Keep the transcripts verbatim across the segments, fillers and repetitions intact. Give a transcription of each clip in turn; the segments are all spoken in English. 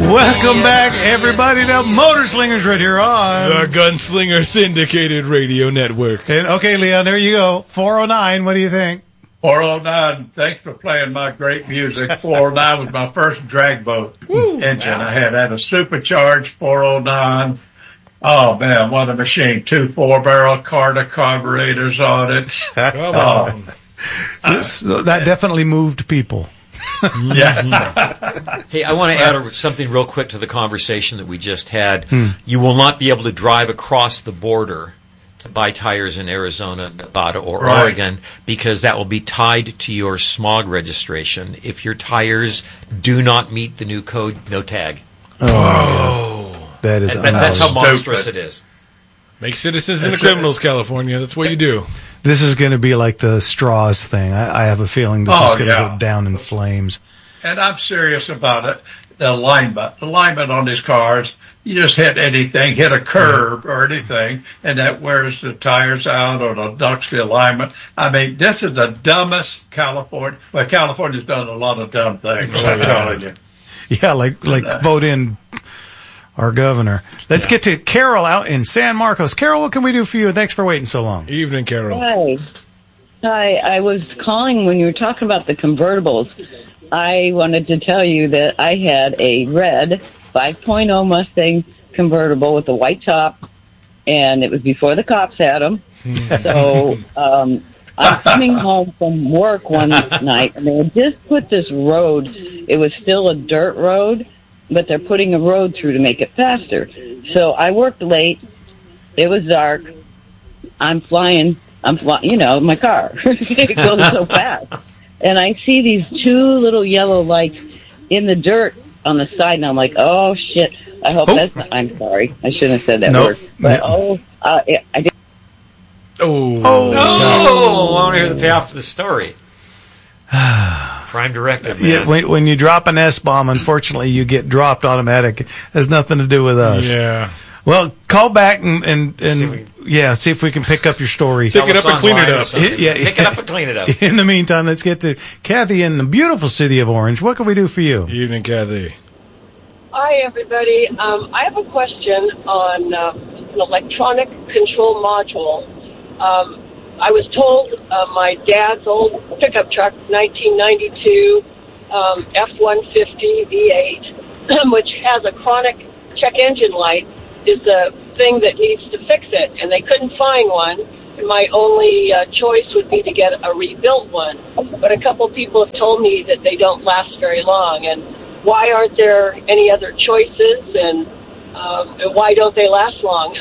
Welcome back, everybody, to Motorslingers right here on the Gunslinger Syndicated Radio Network. And, okay, Leon, there you go. four oh nine, what do you think? four oh nine, thanks for playing my great music. four oh nine was my first drag boat Woo, engine. Wow. I had, had a supercharged four oh nine. Oh, man, what a machine. Two four-barrel Carter carburetors on it. Come on. Uh, this, that definitely moved people. Yeah. Hey, I want to add something real quick to the conversation that we just had. Hmm. You will not be able to drive across the border to buy tires in Arizona, Nevada, or right. Oregon because that will be tied to your smog registration. If your tires do not meet the new code, no tag. Oh, oh. That is that, That's how monstrous Stupid. It is. Make citizens into criminals, California. That's what you do. This is going to be like the straws thing. I, I have a feeling this oh, is going to yeah. go down in flames. And I'm serious about it. The alignment, alignment on these cars, you just hit anything, hit a curb or anything, and that wears the tires out or the ducks the alignment. I mean, this is the dumbest California. Well, California's done a lot of dumb things, oh, I'm telling you. Yeah, like like uh, vote in our governor. Let's yeah. get to Carol out in San Marcos. Carol, what can we do for you? Thanks for waiting so long. Evening, Carol. Hi. Hi. I was calling when you were talking about the convertibles. I wanted to tell you that I had a red five point oh Mustang convertible with a white top, and it was before the cops had them. So um, I'm coming home from work one night, and they had just put this road. It was still a dirt road, but they're putting a road through to make it faster. So I worked late. It was dark. I'm flying. I'm flying, you know, my car. It goes so fast. And I see these two little yellow lights in the dirt on the side, and I'm like, oh, shit. I hope oh. that's not, I'm sorry. I shouldn't have said that nope. word. But, oh, uh, I did. Oh, oh, no. I want to hear the payoff to the story. Prime directive, man. Yeah, when, when you drop an S-bomb, unfortunately, you get dropped automatic. It has nothing to do with us. Yeah. Well, call back and, and, and see we, yeah, see if we can pick up your story. Pick it up and clean it up. Yeah, pick it up and clean it up. In the meantime, let's get to Kathy in the beautiful city of Orange. What can we do for you? Evening, Kathy. Hi, everybody. Um, I have a question on uh, an electronic control module. Um, I was told uh, my dad's old pickup truck, nineteen ninety-two um, F one fifty V eight, which has a chronic check engine light, is the thing that needs to fix it, and they couldn't find one. And my only uh, choice would be to get a rebuilt one. But a couple people have told me that they don't last very long. And why aren't there any other choices? And, um, and why don't they last long?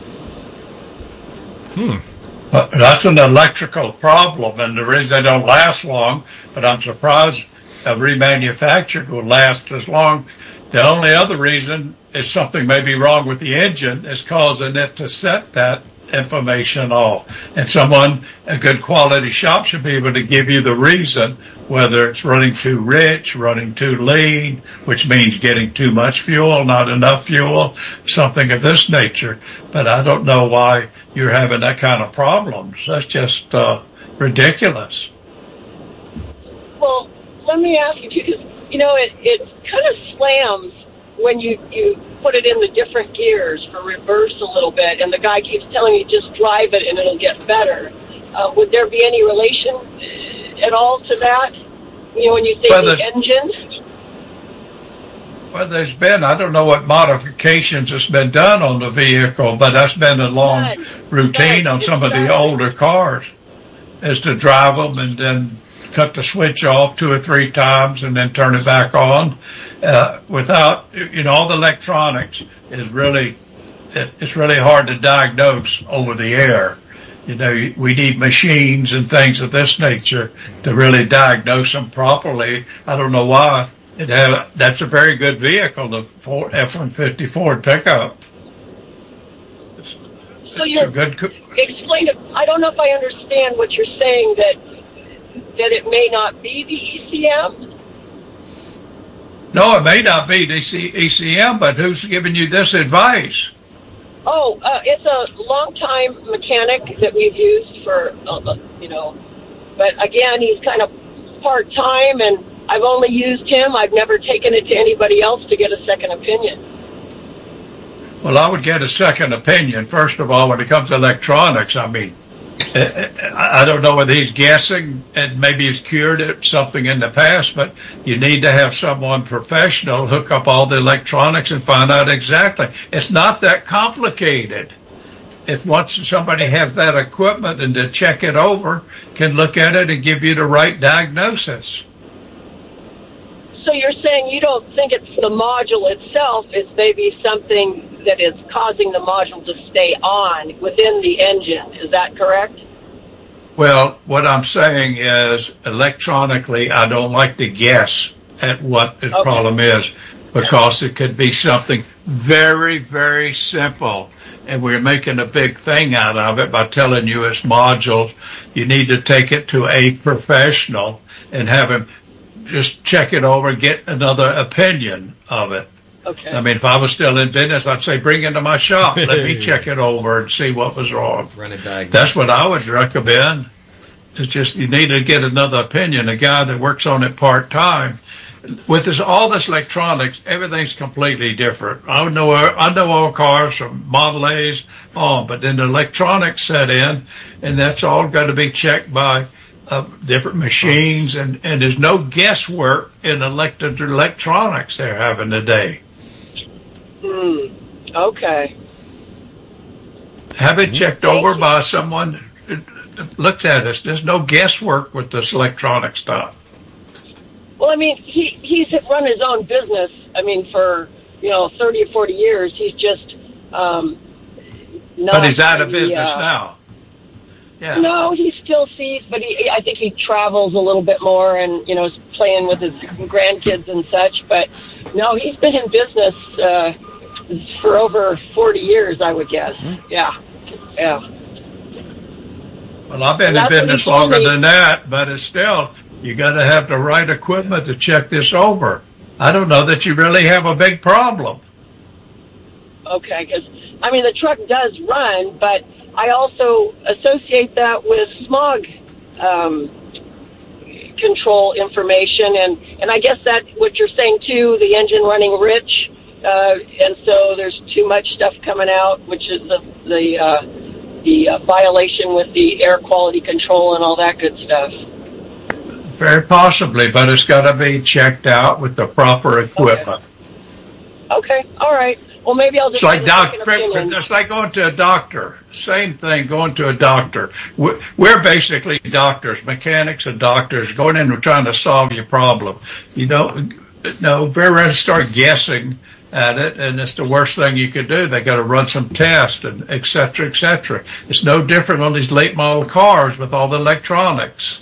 hmm. Well, that's an electrical problem, and the reason they don't last long, but I'm surprised a remanufactured will last as long. The only other reason is something may be wrong with the engine is causing it to set that information off. And someone, a good quality shop should be able to give you the reason, whether it's running too rich, running too lean, which means getting too much fuel, not enough fuel, something of this nature. But I don't know why you're having that kind of problems. That's just uh, ridiculous. Well, let me ask you, because, you know, it, it kind of slams when you, you put it in the different gears for reverse a little bit, and the guy keeps telling you just drive it and it'll get better. Uh, would there be any relation at all to that? You know, when you say well, the engine? Well, there's been, I don't know what modifications has been done on the vehicle, but that's been a long God. routine God. on some of the older cars, is to drive them and then cut the switch off two or three times and then turn it back on. Uh, without, you know, all the electronics is really, it, it's really hard to diagnose over the air. You know, we need machines and things of this nature to really diagnose them properly. I don't know why. It had, that's a very good vehicle, the Ford F one fifty Ford pickup. It's, so you're, good co- explain it. I don't know if I understand what you're saying, that that it may not be the E C M? No, it may not be the E C M, but who's giving you this advice? Oh, uh, it's a long-time mechanic that we've used for, uh, you know, but again, he's kind of part-time, and I've only used him. I've never taken it to anybody else to get a second opinion. Well, I would get a second opinion. First of all, when it comes to electronics, I mean, I don't know whether he's guessing and maybe he's cured it, something in the past, but you need to have someone professional hook up all the electronics and find out exactly. It's not that complicated. If once somebody has that equipment and to check it over, can look at it and give you the right diagnosis. So you're saying you don't think it's the module itself, it's maybe something that is causing the module to stay on within the engine. Is that correct? Well, what I'm saying is electronically, I don't like to guess at what the okay. problem is, because it could be something very, very simple. And we're making a big thing out of it by telling you it's modules. You need to take it to a professional and have him just check it over and get another opinion of it. Okay. I mean, if I was still in business, I'd say, bring it to my shop. Let me check it over and see what was wrong. Run a diagnosis. That's what I would recommend. It's just you need to get another opinion. A guy that works on it part-time. With this, all this electronics, everything's completely different. I know I know all cars from Model A's on, but then the electronics set in, and that's all got to be checked by uh, different machines, and, and there's no guesswork in electric electronics they're having today. Hmm. Okay. Have it checked over by someone that looks at us. There's no guesswork with this electronic stuff. Well, I mean, he he's run his own business. I mean, for you know thirty or forty years, he's just um, not. But he's out of really, business uh, now. Yeah. No, he still sees, but he I think he travels a little bit more, and you know, is playing with his grandkids and such. But no, he's been in business uh, for over forty years, I would guess. Mm-hmm. Yeah, yeah. Well, I've been in business longer than that, but it's still. You got to have the right equipment to check this over. I don't know that you really have a big problem. Okay, because, I mean, the truck does run, but I also associate that with smog um, control information, and, and I guess that what you're saying, too, the engine running rich, uh, and so there's too much stuff coming out, which is the, the, uh, the uh, violation with the air quality control and all that good stuff. Very possibly, but it's got to be checked out with the proper equipment. Okay, okay. All right. Well, maybe I'll just. It's like doc, it's like going to a doctor. Same thing, going to a doctor. We're, we're basically doctors, mechanics and doctors, going in and trying to solve your problem. You don't, no, very rarely start guessing at it, and it's the worst thing you could do. They got to run some tests and et cetera, et cetera. It's no different on these late model cars with all the electronics.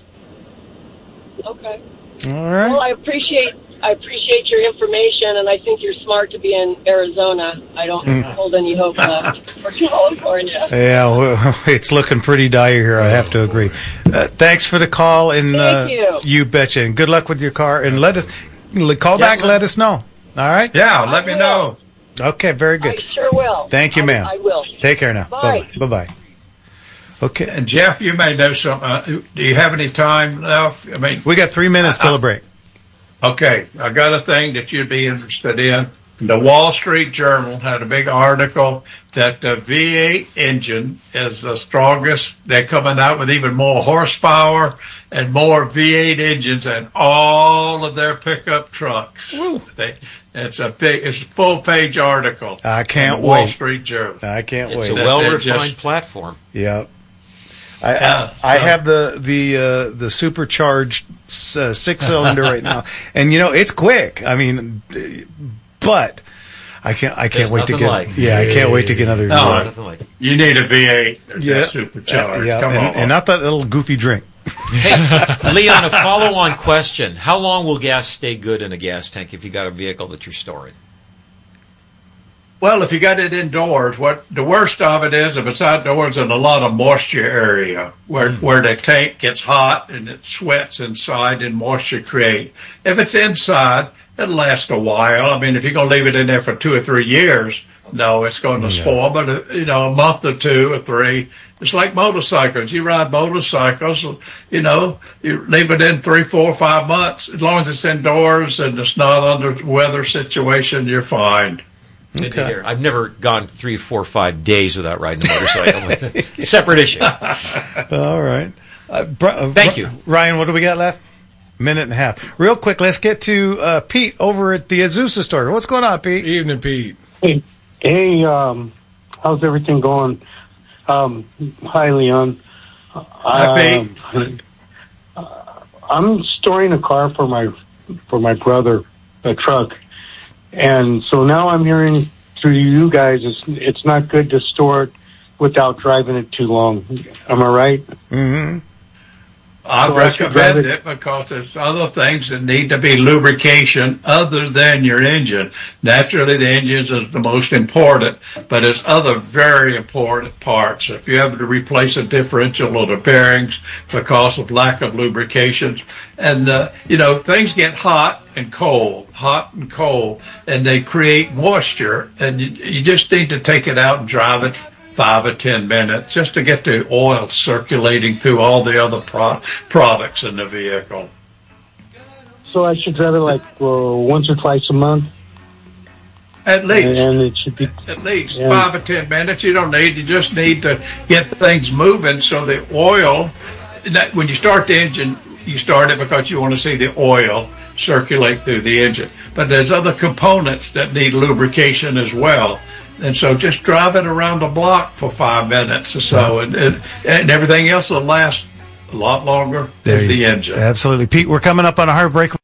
Okay. All right. Well, I appreciate I appreciate your information, and I think you're smart to be in Arizona. I don't mm. hold any hope left for California. Yeah, well, it's looking pretty dire here. I have to agree. Uh, thanks for the call, and Thank uh, you. you betcha. And good luck with your car. And let us call back. And let us know. All right. Yeah, let I me will. know. Okay, very good. I sure will. Thank you, I, ma'am. I will. Take care now. Bye. Bye bye. Okay. And Jeff, you may know something. Uh, do you have any time left? I mean, we got three minutes till the break. Okay, I got a thing that you'd be interested in. The Wall Street Journal had a big article that the V eight engine is the strongest. They're coming out with even more horsepower and more V eight engines in all of their pickup trucks. They, it's a big, it's a full page article. I can't in the wait. Wall Street Journal. I can't it's wait. It's a well refined platform. Yep. I, yeah, I, I so. have the the uh, the supercharged uh, six cylinder right now, and you know it's quick. I mean, but I can't I can't There's wait to get like yeah I can't wait to get another. No, uh, nothing like you need a V eight. Yeah, supercharged. Uh, yeah, Come and, on, and not that little goofy drink. Hey, Leon, a follow-on question: how long will gas stay good in a gas tank if you got a vehicle that you're storing? Well, if you got it indoors, what the worst of it is if it's outdoors in a lot of moisture area where mm. where the tank gets hot and it sweats inside and moisture create. If it's inside, it'll last a while. I mean, if you're going to leave it in there for two or three years, no, it's going to yeah. spoil. But, uh, you know, a month or two or three, it's like motorcycles. You ride motorcycles, you know, you leave it in three, four, five months. As long as it's indoors and it's not under weather situation, you're fine. Good okay. to hear. I've never gone three, four, five days without riding a motorcycle. Separate issue. All right. Uh, Br- uh, Thank Br- you. Ryan, what do we got left? Minute and a half. Real quick, let's get to uh, Pete over at the Azusa store. What's going on, Pete? Evening, Pete. Hey, hey um, how's everything going? Um, hi, Leon. Hi, Pete. Um, I'm storing a car for my for my brother, a truck. And so now I'm hearing through you guys, it's, it's not good to store it without driving it too long. Am I right? Mm-hmm. I so recommend I it. it because there's other things that need to be lubrication other than your engine. Naturally, the engine is the most important, but there's other very important parts. If you have to replace a differential or the bearings because of lack of lubrication, and uh, you know, things get hot and cold, hot and cold, and they create moisture, and you, you just need to take it out and drive it five or ten minutes just to get the oil circulating through all the other pro- products in the vehicle. So I should drive it like uh, once or twice a month? At least. And it should be... At least yeah. five or ten minutes. You don't need, you just need to get things moving so the oil, that when you start the engine, you start it because you want to see the oil circulate through the engine. But there's other components that need lubrication as well. And so just drive it around the block for five minutes or so, and, and, and everything else will last a lot longer than the engine. Absolutely. Pete, we're coming up on a hard break.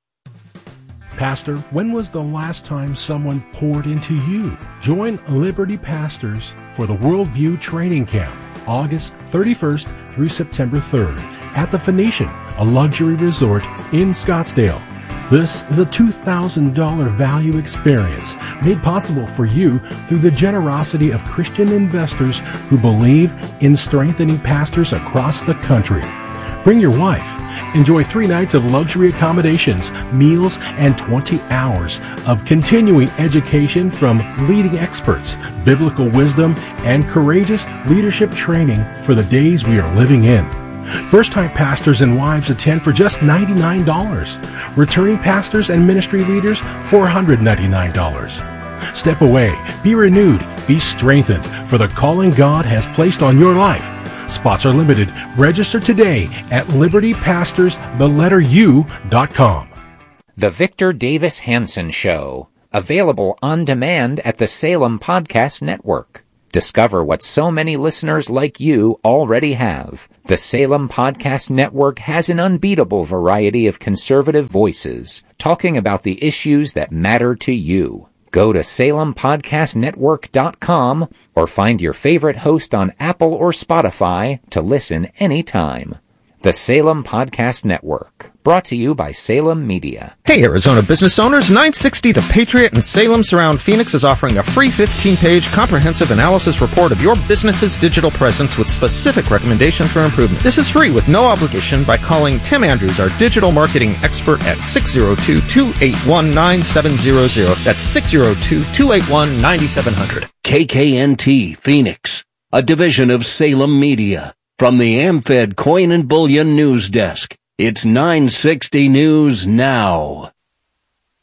Pastor, when was the last time someone poured into you? Join Liberty Pastors for the Worldview Training Camp, August thirty-first through September third, at the Phoenician, a luxury resort in Scottsdale. This is a two thousand dollars value experience made possible for you through the generosity of Christian investors who believe in strengthening pastors across the country. Bring your wife. Enjoy three nights of luxury accommodations, meals, and twenty hours of continuing education from leading experts, biblical wisdom, and courageous leadership training for the days we are living in. First-time pastors and wives attend for just ninety-nine dollars. Returning pastors and ministry leaders, four hundred ninety-nine dollars. Step away, be renewed, be strengthened for the calling God has placed on your life. Spots are limited. Register today at liberty pastors the letter u dot com. The Victor Davis Hanson Show, available on demand at the Salem Podcast Network. Discover what so many listeners like you already have. The Salem Podcast Network has an unbeatable variety of conservative voices talking about the issues that matter to you. Go to salem podcast network dot com or find your favorite host on Apple or Spotify to listen anytime. The Salem Podcast Network, brought to you by Salem Media. Hey, Arizona business owners, nine sixty The Patriot and Salem Surround Phoenix is offering a free fifteen-page comprehensive analysis report of your business's digital presence with specific recommendations for improvement. This is free with no obligation by calling Tim Andrews, our digital marketing expert, at six oh two, two eight one, nine seven zero zero. That's six oh two, two eight one, nine seven zero zero. K K N T Phoenix, a division of Salem Media. From the AmFed Coin and Bullion News Desk, it's nine sixty News Now.